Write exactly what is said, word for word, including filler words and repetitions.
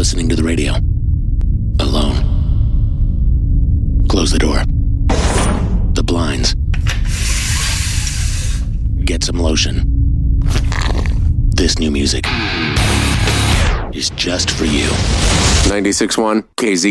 listening to the radio. Alone. Close the door. The blinds. Get some lotion. This new music is just for you. ninety-six point one K Z